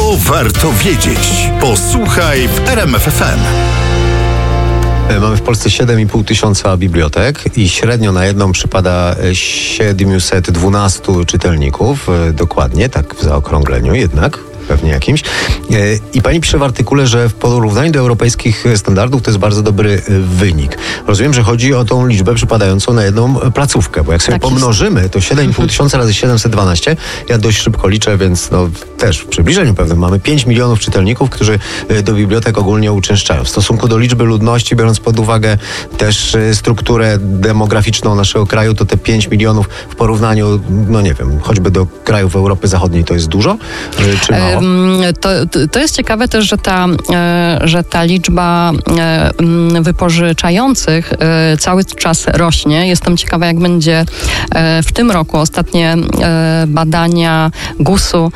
To warto wiedzieć. Posłuchaj w RMF FM. Mamy w Polsce 7,5 tysiąca bibliotek i średnio na jedną przypada 712 czytelników. Dokładnie, tak w zaokrągleniu jednak. Pewnie jakimś. I pani pisze w artykule, że w porównaniu do europejskich standardów to jest bardzo dobry wynik. Rozumiem, że chodzi o tą liczbę przypadającą na jedną placówkę, bo jak sobie pomnożymy, to 7,5 tysiąca razy 712, ja dość szybko liczę, więc też w przybliżeniu pewnym mamy 5 milionów czytelników, którzy do bibliotek ogólnie uczęszczają. W stosunku do liczby ludności, biorąc pod uwagę też strukturę demograficzną naszego kraju, to te 5 milionów w porównaniu, nie wiem, choćby do krajów Europy Zachodniej to jest dużo, czy mało? To jest ciekawe też, że ta liczba wypożyczających cały czas rośnie. Jestem ciekawa, jak będzie w tym roku. Ostatnie badania GUS-u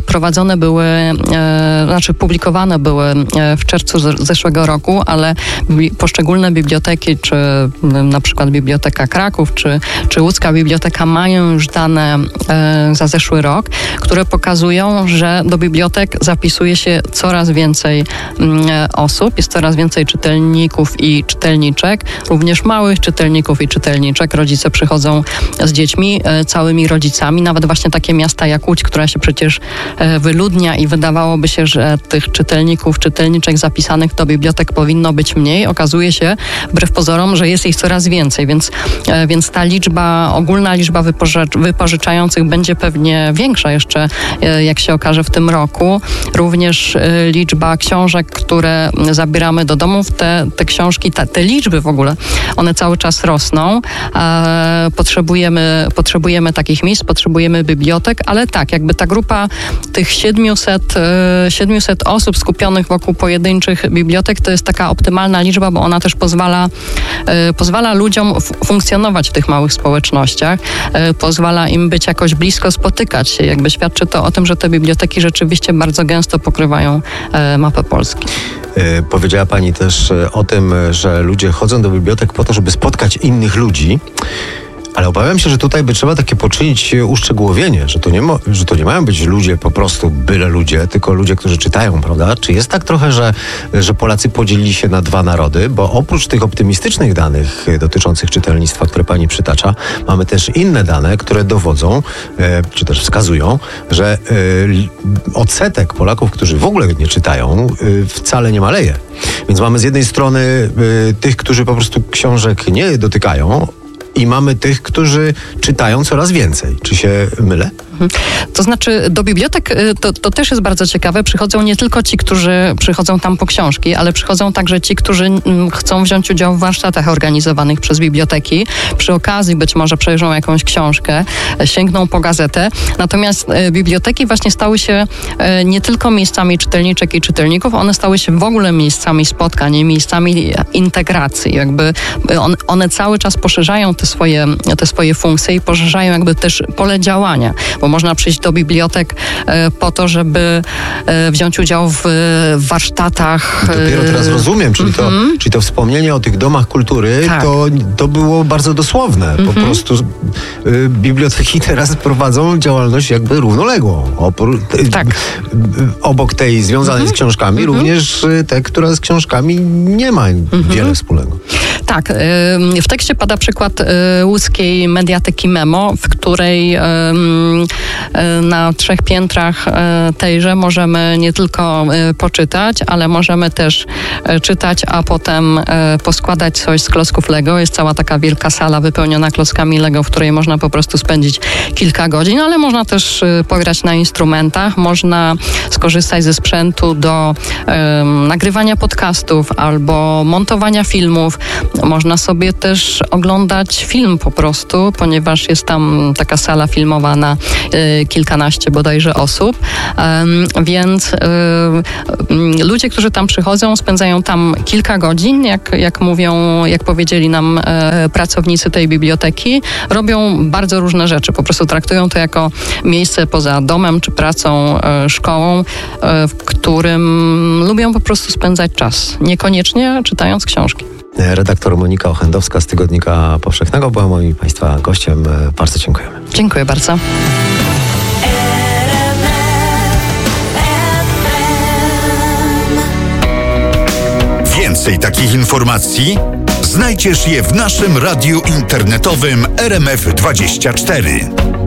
publikowane były w czerwcu zeszłego roku, ale poszczególne biblioteki, czy na przykład Biblioteka Kraków, czy Łódzka Biblioteka mają już dane za zeszły rok, które pokazują, że do bibliotek zapisuje się coraz więcej osób, jest coraz więcej czytelników i czytelniczek, również małych czytelników i czytelniczek. Rodzice przychodzą z dziećmi, całymi rodzicami, nawet właśnie takie miasta jak Łódź, która się przecież wyludnia i wydawałoby się, że tych czytelników, czytelniczek zapisanych do bibliotek powinno być mniej. Okazuje się, wbrew pozorom, że jest ich coraz więcej, więc ta ogólna liczba wypożyczających będzie pewnie większa jeszcze, jak się okaże w tym roku. Również liczba książek, które zabieramy do domów, te książki, te liczby w ogóle, one cały czas rosną. Potrzebujemy takich miejsc, potrzebujemy bibliotek, ale tak, jakby ta grupa tych 700 osób skupionych wokół pojedynczych bibliotek to jest taka optymalna liczba, bo ona też pozwala ludziom funkcjonować w tych małych społecznościach, pozwala im być jakoś blisko, spotykać się. Jakby świadczy to o tym, że te biblioteki rzeczywiście bardzo gęsto pokrywają mapę Polski. Powiedziała pani też o tym, że ludzie chodzą do bibliotek po to, żeby spotkać innych ludzi. Ale obawiam się, że tutaj by trzeba takie poczynić uszczegółowienie, że to nie mają być ludzie po prostu byle ludzie, tylko ludzie, którzy czytają, prawda? Czy jest tak trochę, że Polacy podzielili się na dwa narody? Bo oprócz tych optymistycznych danych dotyczących czytelnictwa, które pani przytacza, mamy też inne dane, które dowodzą, czy też wskazują, że odsetek Polaków, którzy w ogóle nie czytają, wcale nie maleje. Więc mamy z jednej strony tych, którzy po prostu książek nie dotykają, i mamy tych, którzy czytają coraz więcej. Czy się mylę? To znaczy do bibliotek to też jest bardzo ciekawe. Przychodzą nie tylko ci, którzy przychodzą tam po książki, ale przychodzą także ci, którzy chcą wziąć udział w warsztatach organizowanych przez biblioteki. Przy okazji być może przejrzą jakąś książkę, sięgną po gazetę. Natomiast biblioteki właśnie stały się nie tylko miejscami czytelniczek i czytelników, one stały się w ogóle miejscami spotkań, miejscami integracji. Jakby one cały czas poszerzają te swoje funkcje i poszerzają jakby też pole działania. Bo można przyjść do bibliotek po to, żeby wziąć udział w warsztatach. Dopiero teraz rozumiem, czyli to wspomnienie o tych domach kultury, tak. to było bardzo dosłowne. Po prostu biblioteki teraz prowadzą działalność jakby równoległą. Obok tej związanej z książkami, również te, która z książkami nie ma wiele wspólnego. Tak. W tekście pada przykład łódzkiej mediateki Memo, w której na 3 piętrach tejże możemy nie tylko poczytać, ale możemy też czytać, a potem poskładać coś z klocków Lego. Jest cała taka wielka sala wypełniona klockami Lego, w której można po prostu spędzić kilka godzin, ale można też pograć na instrumentach, można skorzystać ze sprzętu do nagrywania podcastów albo montowania filmów. Można sobie też oglądać film po prostu, ponieważ jest tam taka sala filmowa na kilkanaście bodajże osób, więc ludzie, którzy tam przychodzą, spędzają tam kilka godzin, jak powiedzieli nam pracownicy tej biblioteki, robią bardzo różne rzeczy, po prostu traktują to jako miejsce poza domem, czy pracą, szkołą, w którym lubią po prostu spędzać czas, niekoniecznie czytając książki. Redaktor Monika Ochendowska z Tygodnika Powszechnego była moim Państwa gościem. Bardzo dziękujemy. Dziękuję bardzo. Więcej takich informacji znajdziesz je w naszym radiu internetowym RMF24.